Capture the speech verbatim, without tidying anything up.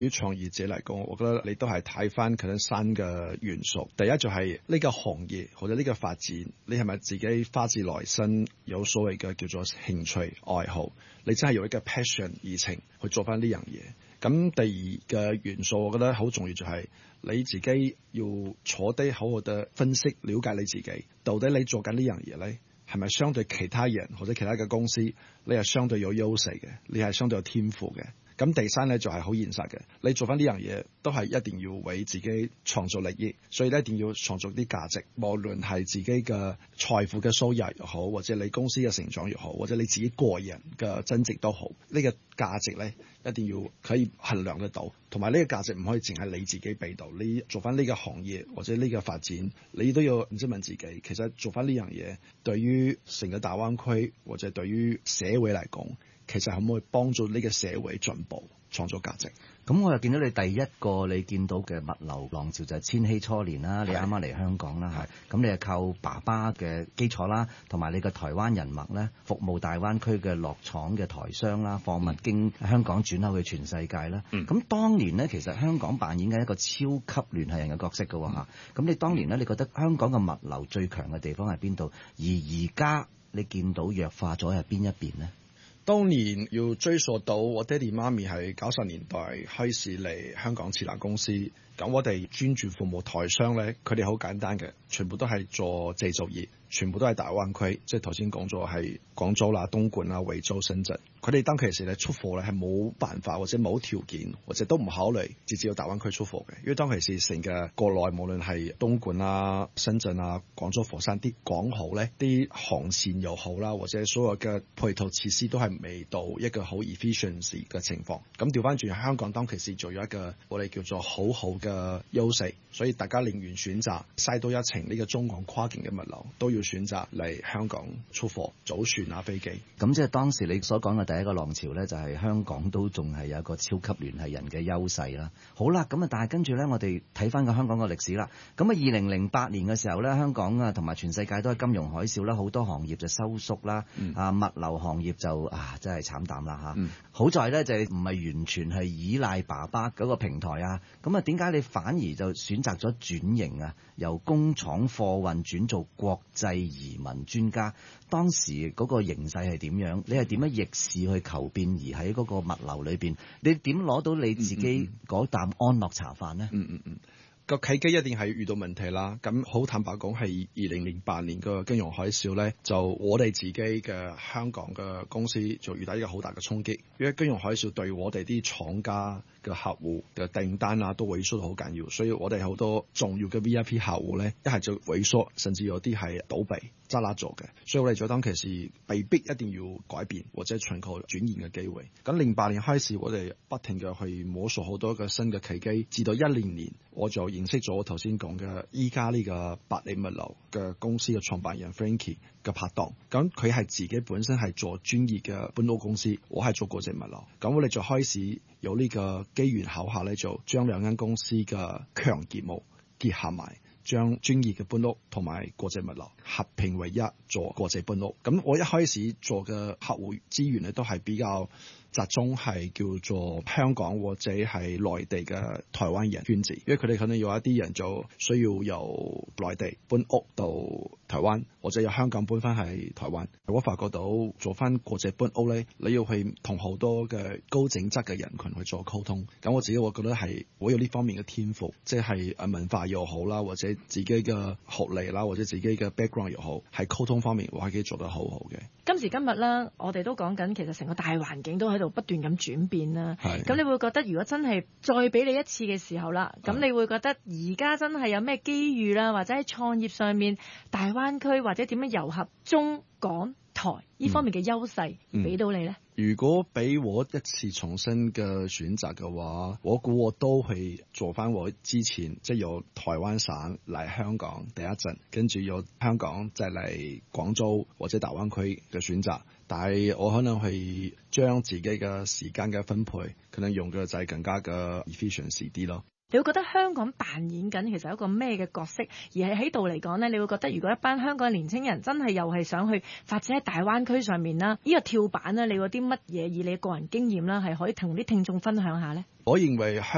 於創業者嚟講，我覺得你都係睇翻佢啲新嘅元素。第一就係呢個行業或者呢個發展，你係咪自己發自內心有所謂嘅叫做興趣愛好？你真係有一個 passion 熱情去做翻呢樣嘢。咁第二嘅元素，我覺得好重要就係你自己要坐低好好地分析了解你自己，到底你做緊呢樣嘢咧，係咪相對其他人或者其他嘅公司，你係相對有優勢嘅，你係相對有天賦嘅。咁第三咧就係好現實嘅，你做翻呢樣嘢都係一定要為自己創造利益，所以咧一定要創造啲價值，無論係自己嘅財富嘅收入又好，或者你公司嘅成長又好，或者你自己個人嘅增值都好，呢個價值咧一定要可以衡量得到，同埋呢個價值唔可以淨係你自己俾到，你做翻呢個行業或者呢個發展，你都要唔知問自己，其實做翻呢樣嘢對於成個大灣區或者對於社會嚟講，其實可唔可以幫助呢個社會進步、創造價值？ 咁我又見到你第一個你見到嘅物流浪潮就係千禧初年啦，你啱啱嚟香港啦，咁你係靠爸爸嘅基礎啦，同埋你個台灣人脈咧，服務大灣區嘅落廠嘅台商啦，貨物經香港轉口去全世界啦。咁、嗯、當年咧，其實香港扮演緊一個超級聯繫人嘅角色㗎喎嚇。咁、嗯、你當年咧，你覺得香港嘅物流最強嘅地方係邊度？而而家你見到弱化咗係邊一邊咧？ 當年要追溯到我爹哋媽咪係九十年代開始嚟香港設立公司，咁我哋專注服務台商咧，佢哋好簡單嘅，全部都係做製造業，全部都係大灣區，即係頭先講咗係廣州啦、東莞啦、惠州、深圳。佢哋當其時咧出貨咧係冇辦法或者冇條件或者都唔考慮直接到大灣區出貨嘅，因為當其時成個國內無論係東莞啊、深圳啊、廣州、佛山啲港口咧，啲航線又好啦，或者所有嘅配套設施都係未到一個好 efficiency 嘅情況。咁調翻轉香港當其時做咗一個我哋叫做好好嘅優勢，所以大家寧願選擇嘥多一程呢個中港跨境嘅物流，都要選擇嚟香港出貨，早船啊飛機。 咁即係當時你所講嘅第一個浪潮咧，就係香港都仲係有一個超級聯繫人嘅優勢啦。好啦，咁啊，但係跟住咧，我哋睇翻個香港嘅歷史啦。咁啊，二零零八年嘅時候咧，香港啊同埋全世界都係金融海嘯啦，好多行業就收縮啦，嗯、啊物流行業就啊真係慘淡啦嚇。嗯、好在咧就係唔係完全係依賴爸爸嗰個平台啊。咁啊，點解你反而就選擇咗轉型啊？由工廠貨運轉做國際移民專家，當時嗰個形勢係點樣？你係點樣逆市去求變，而喺嗰個物流裏邊，你點攞到你自己嗰啖安樂茶飯呢？ 嗯嗯嗯，個契機一定係遇到問題啦。咁好坦白講，係二零零八年個金融海嘯咧，就我哋自己嘅香港嘅公司就遇到一個好大嘅衝擊，因為金融海嘯對我哋啲廠家嘅客戶嘅訂單啊都萎縮得好緊要，所以我哋好多重要嘅 V I P 客戶咧，一係就萎縮，甚至有啲係倒閉揸笠咗嘅，所以我哋就當其時被逼一定要改變或者尋求轉型嘅機會。咁零八年開始，我哋不停嘅去摸索好多嘅新嘅契機，至到一零年我就認識咗我頭先講嘅依家呢個百里物流嘅公司嘅創辦人 Frankie 嘅拍檔。咁佢係自己本身係做專業嘅搬屋公司，我係做國際物流。咁我哋就開始有呢個機緣巧合咧，就將兩間公司嘅強業務結合埋，將專業嘅搬屋同埋國際物流合併為一，做國際搬屋。咁我一開始做嘅客戶資源咧，都係比較集中係叫做香港或者係內地嘅台灣人圈子，因為佢哋可能有一啲人就需要由內地搬屋到台灣，或者由香港搬翻去台灣。我發覺到做翻國際搬屋咧，你要去同好多嘅高整質嘅人群去做溝通。咁我自己我覺得係我有呢方面嘅天賦，即係誒文化又好啦，或者自己嘅學歷啦，或者自己嘅 background 又好，喺溝通方面我係可以做得好好嘅。 今時今日啦，我哋都講緊其實成個大環境都喺度不斷咁轉變啦。咁你會覺得如果真係再俾你一次嘅時候啦，咁你會覺得而家真係有咩機遇啦，或者喺創業上面大灣區或者點樣糅合中港台呢方面嘅優勢俾到你呢？ 嗯、如果俾我一次重新嘅選擇嘅話，我估我都係做翻我之前即係由台灣省嚟香港第一陣，跟住由香港即係嚟廣州或者大灣區嘅選擇。但係我可能係將自己嘅時間嘅分配，可能用嘅就係更加嘅 efficiency 啲咯。 你會覺得香港扮演緊其實一個咩嘅角色？而係喺度嚟講呢，你會覺得如果一班香港嘅年輕人真係又係想去發展喺大灣區上面啦，呢個跳板呢，你有啲乜嘢以你個人經驗啦，係可以同啲聽眾分享下呢？ 我認為香